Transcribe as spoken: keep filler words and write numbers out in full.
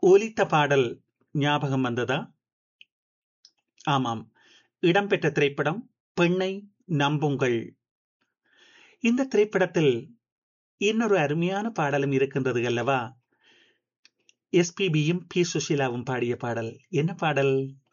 ஒலித்த பாடல் ஞாபகம் வந்ததா? ஆமாம், இடம்பெற்ற திரைப்படம் பெண்ணை நம்புங்கள். இந்த திரைப்படத்தில் இன்னொரு அருமையான பாடலும் இருக்கின்றது அல்லவா? எஸ்பிபியும் பி சுஷீலாவும் பாடிய பாடல். என்ன பாடல்?